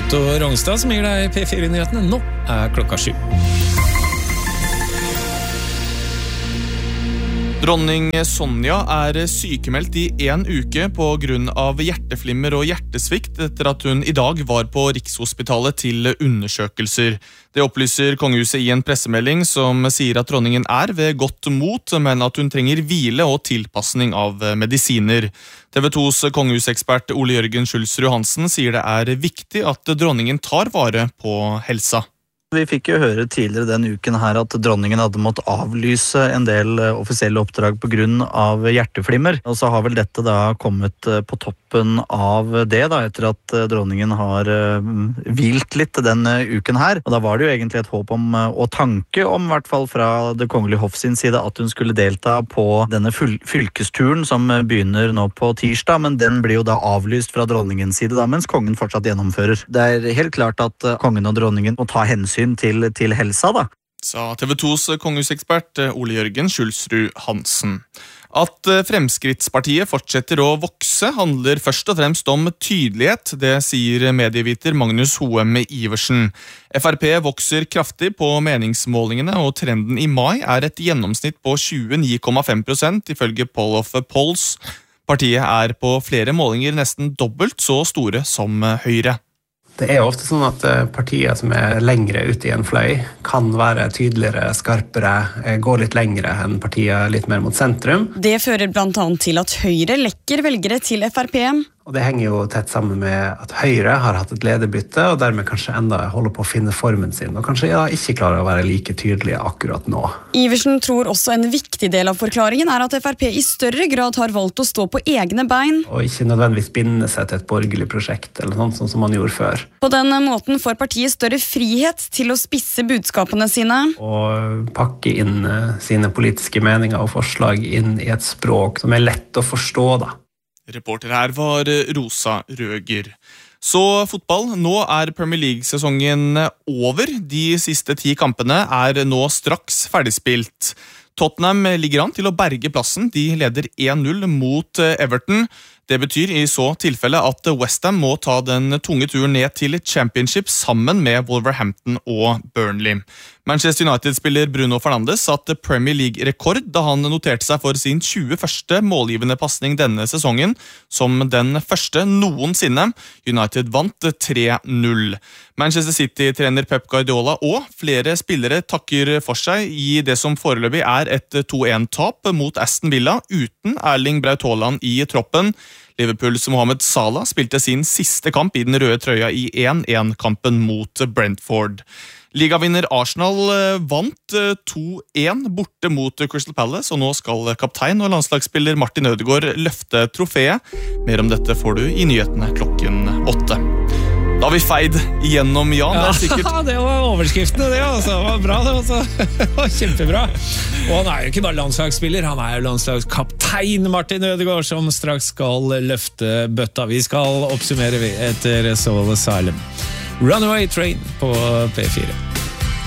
Otto Rongstad som gir deg P4-nyhetene. Nå klokka 7. Dronning Sonja sykemeldt i 1 uke på grunn av hjerteflimmer og hjertesvikt etter at hun i dag var på Rikshospitalet til undersøkelser. Det opplyser kongehuset i en pressemelding som sier at dronningen ved godt mot, men at hun trenger hvile og tilpassning av medisiner. TV 2s kongehusekspert Ole Jørgen Schulzrud Hansen sier det viktig at dronningen tar vare på helsa. Vi fikk jo høre tidligere den uken her at dronningen hadde måttet avlyse en del offisielle oppdrag på grunn av hjerteflimmer. Og så har vel dette da kommet på toppen av det da, etter at dronningen har hvilt litt den uken her. Og da var det jo egentlig et håp om, og tanke om, i hvert fall fra det kongelige hoff sin side, at hun skulle delta på denne fylkesturen som begynner nå på tirsdag, men den blir jo da avlyst fra dronningens side da, mens kongen fortsatt gjennomfører. Det helt klart at kongen og dronningen må ta hensyn til helsa da. Sa TV 2s kongehusekspert Ole Jørgen Schulzrud Hansen. At Fremskrittspartiet fortsetter å vokse handler først og fremst om tydelighet, det sier medieviter Magnus Hoem Iversen. FrP vokser kraftig på meningsmålingene, og trenden i mai et gjennomsnitt på 29,5% ifølge Poll of Polls. Partiet på flere målinger nesten dobbelt så store som Høyre. Det jo ofte sånn at partier som lengre ute i en fløy kan være tydeligere, skarpere, gå litt lengre enn partier litt mer mot sentrum. Det fører blant annet til at Høyre lekker velgere til FrP. Og det henger jo tett sammen med at Høyre har hatt et lederbytte, og dermed kanskje enda holder på å finne formen sin, og kanskje ikke klarer å være like tydelige akkurat nå. Iversen tror også en viktig del av forklaringen at FrP i større grad har valgt å stå på egne bein. Og ikke nødvendigvis binde seg til et borgerlig prosjekt, eller noe sånt som man gjorde før. På den måten får partiet større frihet til å spisse budskapene sine. Og pakke inn sine politiske meninger og forslag inn i et språk som lett å forstå da. Reporter her var Rosa Røger. Så fotball. Nå Premier League-sesongen over. De siste 10 kampene nå straks ferdigspilt. Tottenham ligger an til å berge plassen. De leder 1-0 mot Everton. Det betyr i så tilfelle at West Ham må ta den tunge turen ned til Championship sammen med Wolverhampton og Burnley. Manchester United-spiller Bruno Fernandes satte Premier League-rekord da han noterte seg for sin 21. målgivende passning denne sesongen, som den første noensinne. United vant 3-0. Manchester City-trener Pep Guardiola og flere spillere takker for seg i det som foreløpig et 2-1-tap mot Aston Villa uten Erling Braut Haaland i troppen. Liverpools Mohamed Salah spilte sin siste kamp i den røde trøya i 1-1-kampen mot Brentford. Ligavinner Arsenal vant 2-1 borte mot Crystal Palace, og nå skal kaptein og landslagsspiller Martin Ødegaard løfte trofeet. Mer om dette får du i nyhetene klokken 8. Da har vi feid igjennom, Jan. Det sikkert. Ja, det var overskriftene, det var bra det også. Det var kjempebra. Og han jo ikke bare landslagsspiller, han jo landslagskaptein Martin Ødegaard, som straks skal løfte bøtta. Vi skal oppsummere etter Soul Asylum. Runaway Train på P4.